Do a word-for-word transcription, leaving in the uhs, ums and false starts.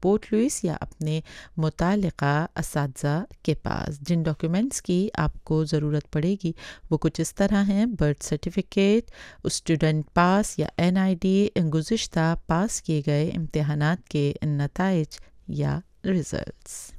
Port Louis या अपने मुतालिका असातिज़ा के पास। जिन डॉक्यूमेंट्स की आपको ज़रूरत पड़ेगी वो कुछ इस तरह हैं: बर्थ सर्टिफिकेट, स्टूडेंट पास या एन आई डी, गुज़िश्ता पास किए गए इम्तहानात के नताइज या रिज़ल्ट्स।